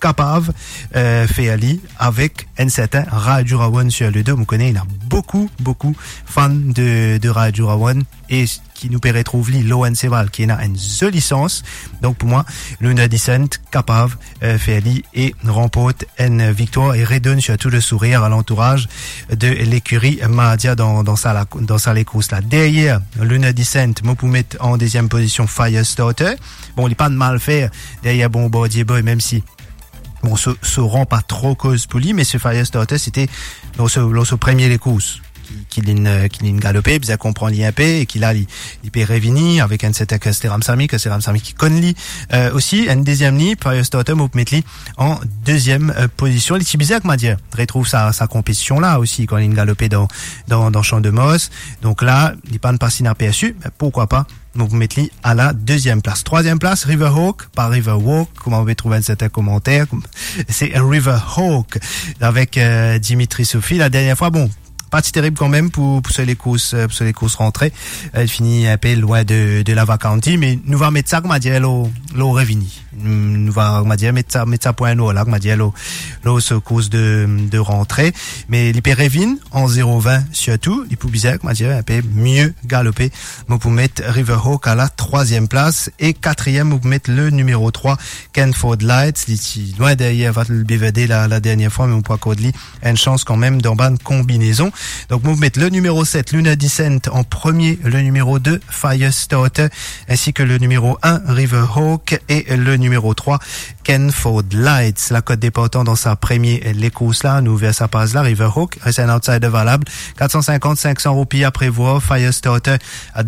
capable fait ali avec un certain Radio Rawan sur le dos. Vous connaissez, il y a beaucoup fans de Radio Rawan et qui nous peut retrouver l'ONC Val qui a une seule licence. Donc pour moi, Luna Descent capable fait ali et remporte une victoire et redonne surtout le sourire à l'entourage de l'écurie Madia dans sa course là. Derrière Luna Descent, moi pour mettre en deuxième position Firestarter. Bon, il n'est pas de mal faire derrière Bombardier Boy, même si bon, se rend pas trop cause pour lui, mais ce Firestarter, c'était dans ce premier les courses qu'il a galopé, puis ça comprend l'IMP, et qu'il a, il peut revenir avec un certain que c'est Ramsamy qui connaît lui, aussi, une deuxième ligne, Firestarter, vous mettez lui en deuxième position. Les Tibizac, m'a dit, retrouve sa compétition là aussi, quand il galopé dans Champ de Moss. Donc là, il pas de passer à PSU, mais pourquoi pas? Donc, vous mettez à la deuxième place. Troisième place, Riverhawk, pas Riverwalk, comment vous pouvez trouver un certain commentaire. C'est Riverhawk, avec, Dimitri Sophie. La dernière fois, bon, pas si terrible quand même pour les courses rentrées. Elle finit un peu loin de la County, mais nous va mettre ça, comme on dit, l'eau revenu. Nous va, mettre ça point l'eau, là, comme on dit, l'eau se cause de rentrée. Mais l'hyperrévine, en 0,20 surtout, il peut bizarre, comme on dit, un peu mieux galoper. Vous pouvez mettre Riverhawk à la troisième place et quatrième, vous pouvez mettre le numéro 3, Kenford Lights, loin derrière, va le BVD la dernière fois, mais on peut accorder une chance quand même dans bonne combinaison. Donc, vous mettez le numéro 7, Luna Descent en premier, le numéro 2, Firestarter, ainsi que le numéro 1, Riverhawk, et le numéro 3, Kenford Lights. La cote déportant dans sa première les courses là, nous vers sa passe là, Riverhawk, reste un outsider valable, 450-500 roupies à prévoir, Firestarter à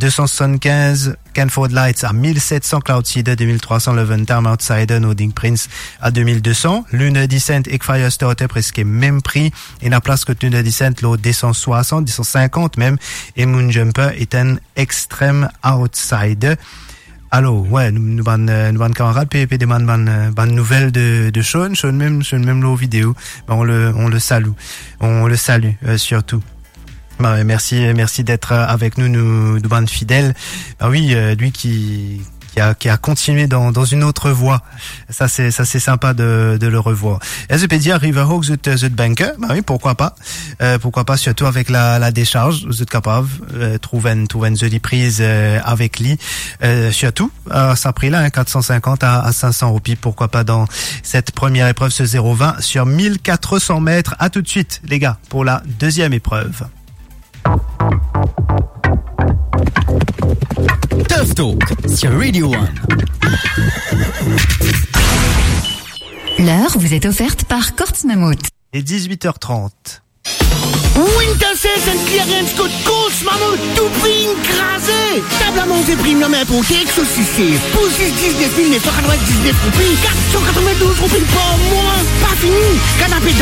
275, Kenford Lights à 1700, Cloudseeder 2300, Leventham outsider, Noding Prince à 2200, Luna Descent et Firestarter presque même prix, et la place que Luna Descent, l'autre 260, 250 même, et Moonjumper est un extrême outsider. Alors, ouais, nous ban camarades, puis des nouvelles de Sean même l'eau vidéo. Ben, on le salue. Surtout. Bah, merci d'être avec nous ban fidèles. Bah oui, lui qui a continué dans une autre voie. Ça c'est sympa de le revoir. Et je peux dire Riverhawk the banker. Bah oui, pourquoi pas surtout avec la décharge, vous êtes capable trouver une jolie prise avec lui. Surtout ça prix là 450 à 500 roupies, pourquoi pas dans cette première épreuve ce 0,20 sur 1400 mètres. À tout de suite les gars pour la deuxième épreuve. Tough Talk sur Radio One. L'heure vous est offerte par Kortz Mammut. Et 18h30. Winterset Clearance Code Kortz Mammut, tout prix écrasé. Table à monter prime la main pour Kex au 6C. Pour 6,19 999 roupies, 492 roupies par mois. Pas fini. Canapé